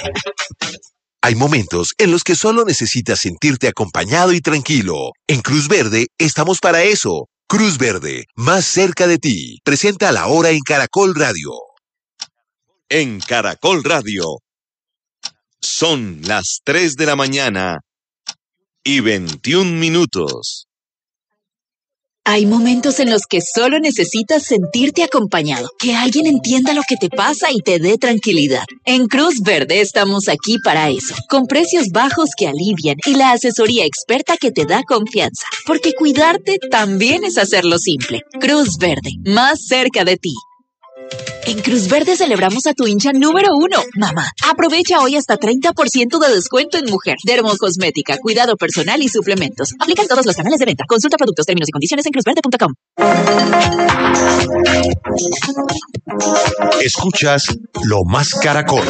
Hay momentos en los que solo necesitas sentirte acompañado y tranquilo. En Cruz Verde estamos para eso. Cruz Verde, más cerca de ti. Presenta La Hora en Caracol Radio. En Caracol Radio. Son las 3 de la mañana y 21 minutos. Hay momentos en los que solo necesitas sentirte acompañado, que alguien entienda lo que te pasa y te dé tranquilidad. En Cruz Verde estamos aquí para eso, con precios bajos que alivian y la asesoría experta que te da confianza, porque cuidarte también es hacerlo simple. Cruz Verde, más cerca de ti. En Cruz Verde celebramos a tu hincha número 1, mamá. Aprovecha hoy hasta 30% de descuento en mujer, dermocosmética, cuidado personal y suplementos. Aplica en todos los canales de venta. Consulta productos, términos y condiciones en cruzverde.com. Escuchas Lo Más Caracol.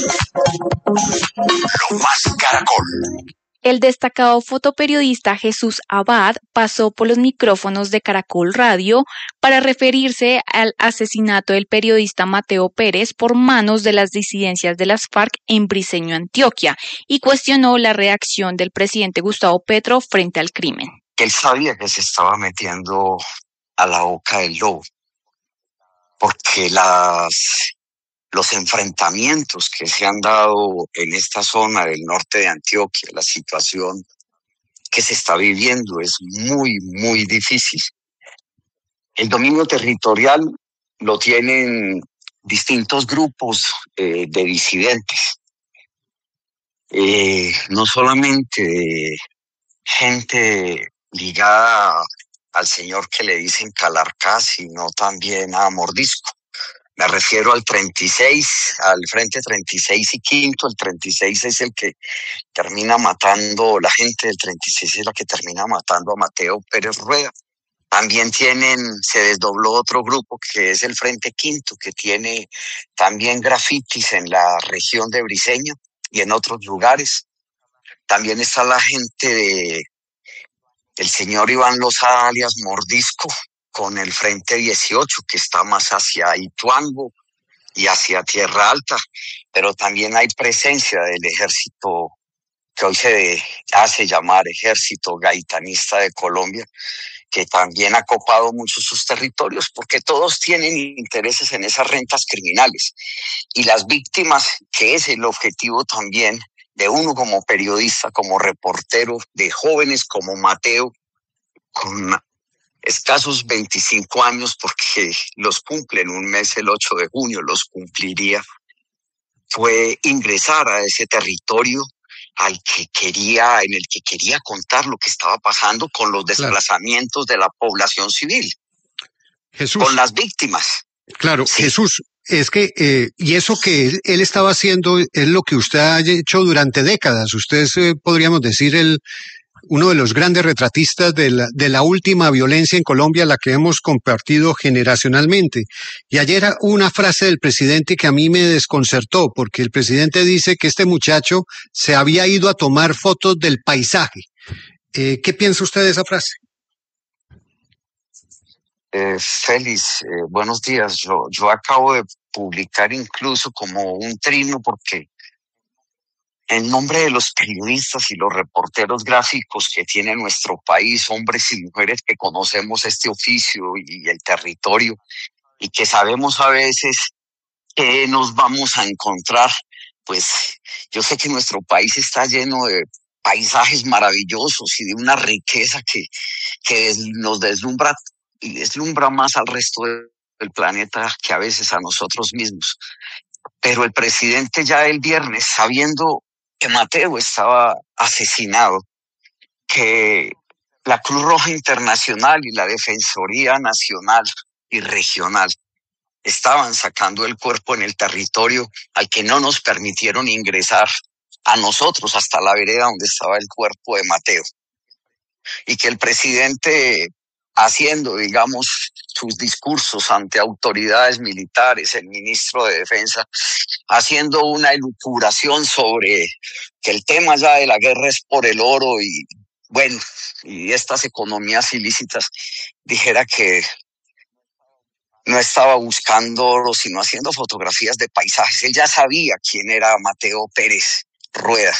Lo Más Caracol. El destacado fotoperiodista Jesús Abad pasó por los micrófonos de Caracol Radio para referirse al asesinato del periodista Mateo Pérez por manos de las disidencias de las FARC en Briceño, Antioquia, y cuestionó la reacción del presidente Gustavo Petro frente al crimen. Él sabía que se estaba metiendo a la boca del lobo, porque los enfrentamientos que se han dado en esta zona del norte de Antioquia, la situación que se está viviendo es muy, muy difícil. El dominio territorial lo tienen distintos grupos de disidentes, no solamente de gente ligada al señor que le dicen Calarcá, sino también a Mordisco. Me refiero al 36, al Frente 36 y Quinto. El 36 es el que termina matando, la gente del 36 es la que termina matando a Mateo Pérez Rueda. También se desdobló otro grupo que es el Frente Quinto, que tiene también grafitis en la región de Briceño y en otros lugares. También está la gente del señor Iván Lozada alias Mordisco, con el Frente 18, que está más hacia Ituango y hacia Tierra Alta, pero también hay presencia del ejército que hoy se hace llamar Ejército Gaitanista de Colombia, que también ha copado mucho sus territorios, porque todos tienen intereses en esas rentas criminales. Y las víctimas, que es el objetivo también de uno como periodista, como reportero, de jóvenes como Mateo, con escasos 25 años, porque los cumple en un mes, el 8 de junio los cumpliría, fue ingresar a ese territorio en el que quería contar lo que estaba pasando con los desplazamientos de la población civil, Jesús, con las víctimas. Claro, Sí. Jesús, es que, y eso que él estaba haciendo es lo que usted ha hecho durante décadas. Usted es, podríamos decir, uno de los grandes retratistas de la última violencia en Colombia, la que hemos compartido generacionalmente. Y ayer una frase del presidente que a mí me desconcertó, porque el presidente dice que este muchacho se había ido a tomar fotos del paisaje. ¿Qué piensa usted de esa frase? Félix, buenos días. Yo acabo de publicar incluso como un trino, porque en nombre de los periodistas y los reporteros gráficos que tiene nuestro país, hombres y mujeres que conocemos este oficio y el territorio, y que sabemos a veces qué nos vamos a encontrar, pues yo sé que nuestro país está lleno de paisajes maravillosos y de una riqueza que nos deslumbra y deslumbra más al resto del planeta que a veces a nosotros mismos. Pero el presidente ya el viernes, sabiendo que Mateo estaba asesinado, que la Cruz Roja Internacional y la Defensoría Nacional y Regional estaban sacando el cuerpo en el territorio al que no nos permitieron ingresar a nosotros hasta la vereda donde estaba el cuerpo de Mateo, y que el presidente, haciendo, digamos, sus discursos ante autoridades militares, el ministro de Defensa, haciendo una elucubración sobre que el tema ya de la guerra es por el oro y, bueno, y estas economías ilícitas, dijera que no estaba buscándolo, sino haciendo fotografías de paisajes. Él ya sabía quién era Mateo Pérez Rueda.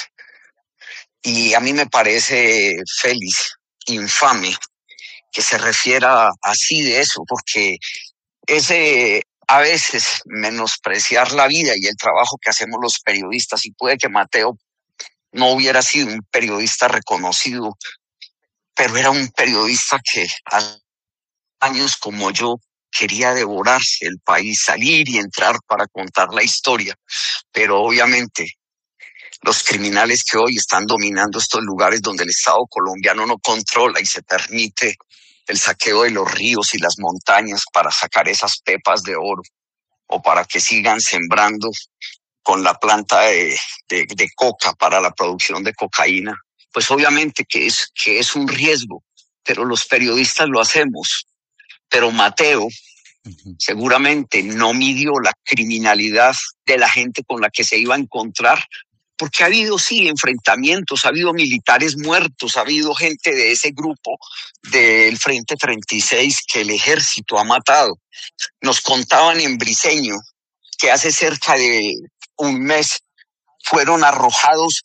Y a mí me parece, Félix, infame que se refiera así de eso, porque ese a veces menospreciar la vida y el trabajo que hacemos los periodistas, y puede que Mateo no hubiera sido un periodista reconocido, pero era un periodista que a años como yo quería devorarse el país, salir y entrar para contar la historia, pero obviamente los criminales que hoy están dominando estos lugares donde el Estado colombiano no controla y se permite el saqueo de los ríos y las montañas para sacar esas pepas de oro o para que sigan sembrando con la planta de coca para la producción de cocaína, pues obviamente que es un riesgo, pero los periodistas lo hacemos. Pero Mateo seguramente no midió la criminalidad de la gente con la que se iba a encontrar, porque ha habido, sí, enfrentamientos, ha habido militares muertos, ha habido gente de ese grupo del Frente 36 que el ejército ha matado. Nos contaban en Briceño que hace cerca de un mes fueron arrojados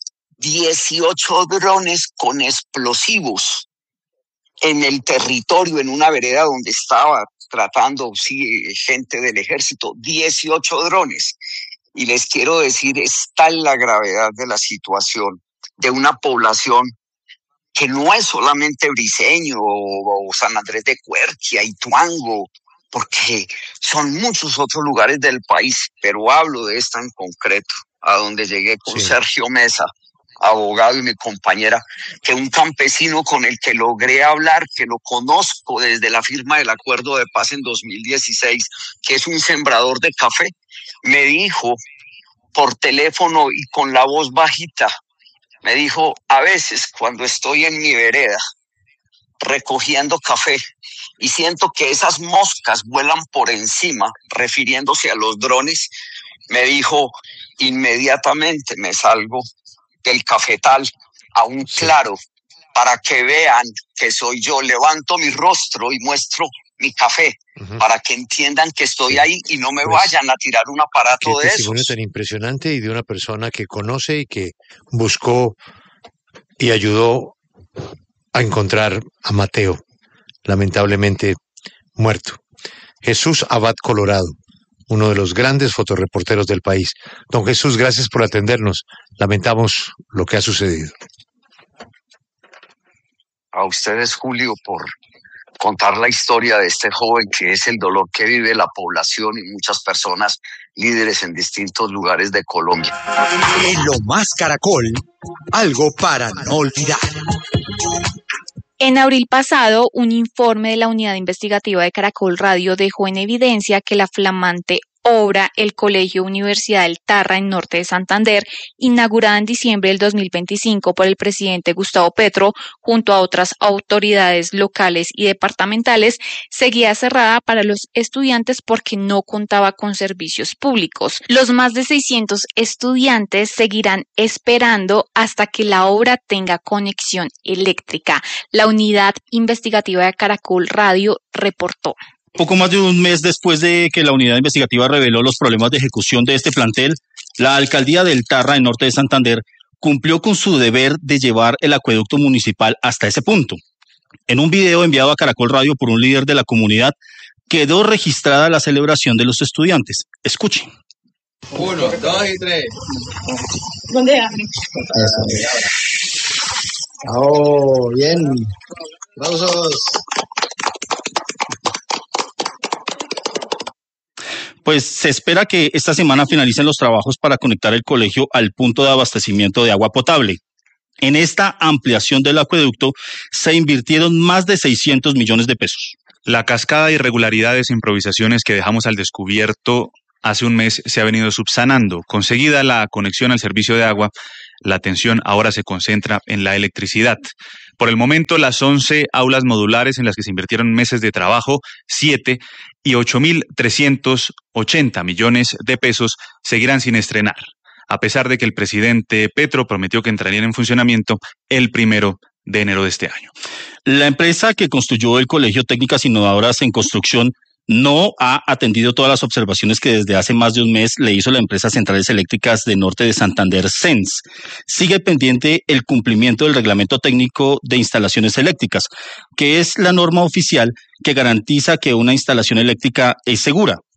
18 drones con explosivos en el territorio, en una vereda donde estaba tratando, sí, gente del ejército, 18 drones. Y les quiero decir, está en la gravedad de la situación de una población que no es solamente Briceño o San Andrés de Cuerquia y Tuango, porque son muchos otros lugares del país, pero hablo de esta en concreto, a donde llegué con Sergio Mesa, abogado y mi compañera, que un campesino con el que logré hablar, que lo conozco desde la firma del acuerdo de paz en 2016, que es un sembrador de café, me dijo por teléfono y con la voz bajita, me dijo, a veces cuando estoy en mi vereda recogiendo café y siento que esas moscas vuelan por encima, refiriéndose a los drones, me dijo, inmediatamente me salgo del cafetal a un claro para que vean que soy yo, levanto mi rostro y muestro mi café para que entiendan que estoy ahí y no me vayan a tirar un aparato de esos. Qué testimonio tan impresionante y de una persona que conoce y que buscó y ayudó a encontrar a Mateo, lamentablemente muerto. Jesús Abad Colorado, uno de los grandes fotoreporteros del país. Don Jesús, gracias por atendernos. Lamentamos lo que ha sucedido. A ustedes, Julio, por contar la historia de este joven que es el dolor que vive la población y muchas personas líderes en distintos lugares de Colombia. En Lo Más Caracol, algo para no olvidar. En abril pasado, un informe de la Unidad Investigativa de Caracol Radio dejó en evidencia que la flamante obra El Colegio Universidad del Tarra en Norte de Santander, inaugurada en diciembre del 2025 por el presidente Gustavo Petro, junto a otras autoridades locales y departamentales, seguía cerrada para los estudiantes porque no contaba con servicios públicos. Los más de 600 estudiantes seguirán esperando hasta que la obra tenga conexión eléctrica. La Unidad Investigativa de Caracol Radio reportó. Poco más de un mes después de que la unidad investigativa reveló los problemas de ejecución de este plantel, la alcaldía del Tarra, en Norte de Santander, cumplió con su deber de llevar el acueducto municipal hasta ese punto. En un video enviado a Caracol Radio por un líder de la comunidad, quedó registrada la celebración de los estudiantes. Escuchen. 1, 2 y 3. ¿Dónde va? Oh, bien. Aplausos. Pues se espera que esta semana finalicen los trabajos para conectar el colegio al punto de abastecimiento de agua potable. En esta ampliación del acueducto se invirtieron más de 600 millones de pesos. La cascada de irregularidades e improvisaciones que dejamos al descubierto hace un mes se ha venido subsanando. Conseguida la conexión al servicio de agua, la atención ahora se concentra en la electricidad. Por el momento, las 11 aulas modulares en las que se invirtieron meses de trabajo, 7 y 8.380 millones de pesos seguirán sin estrenar, a pesar de que el presidente Petro prometió que entrarían en funcionamiento el 1 de enero de este año. La empresa que construyó el Colegio Técnicas Innovadoras en Construcción no ha atendido todas las observaciones que desde hace más de un mes le hizo la empresa Centrales Eléctricas de Norte de Santander, CENS. Sigue pendiente el cumplimiento del Reglamento Técnico de Instalaciones Eléctricas, que es la norma oficial que garantiza que una instalación eléctrica es segura.